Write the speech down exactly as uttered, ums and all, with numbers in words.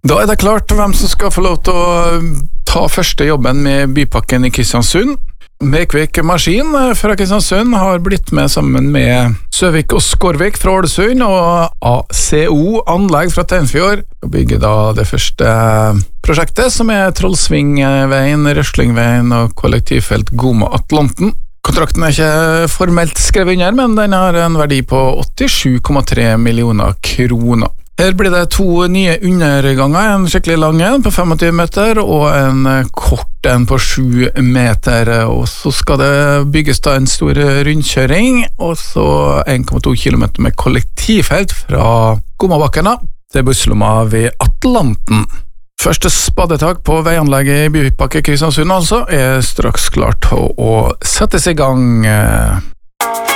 Da er det klart hvem som skal få lov til å ta første jobben med bypakken i Kristiansund. Mekvik Maskin fra Kristiansund har blitt med sammen med Søvik og Skorvik fra Ålesund og A C O Anlegg fra Tennfjord og bygger da det første prosjektet, som er Trollsvingveien, Røslingveien og kollektivfelt Goma Atlanten. Kontrakten er ikke formelt skrevet under, men den har en verdi på åttisju komma tre millioner kroner. Her blir det to nye underganger, en skikkelig lang en på tjuefem meter og en kort en på sju meter, og så skal det bygges da en stor rundkjøring, og så en komma to kilometer med kollektivfelt fra Gomabakkena til busslomma ved Atlanten. Første spadetak på veianlegget i bypakke Kristiansund altså er straks klart å settes i gang.